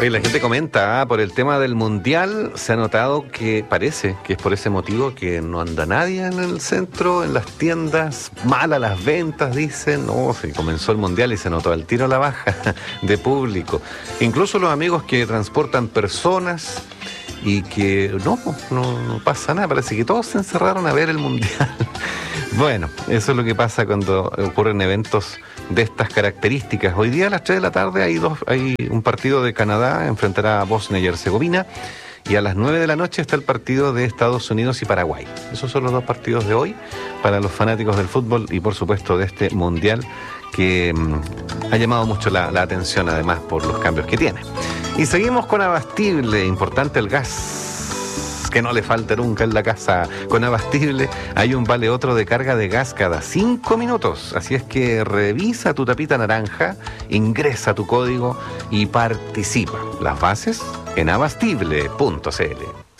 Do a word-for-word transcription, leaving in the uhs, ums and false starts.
Oye, la gente comenta, ah, por el tema del mundial, se ha notado que parece que es por ese motivo que no anda nadie en el centro, en las tiendas, malas las ventas, dicen. No, se comenzó el mundial y se notó al tiro la baja de público. Incluso los amigos que transportan personas y que no, no, no pasa nada, parece que todos se encerraron a ver el mundial. Bueno, eso es lo que pasa cuando ocurren eventos de estas características. Hoy día a las tres de la tarde hay, dos, hay un partido de Canadá, enfrentará a Bosnia y Herzegovina, y a las nueve de la noche está el partido de Estados Unidos y Paraguay. Esos son los dos partidos de hoy para los fanáticos del fútbol y por supuesto de este mundial que mmm, ha llamado mucho la, la atención, además por los cambios que tiene. Y seguimos con Abastible, importante el gas, que no le falte nunca en la casa. Con Abastible hay un vale otro de carga de gas cada cinco minutos. Así es que revisa tu tapita naranja, ingresa tu código y participa. Las bases en abastible punto c l.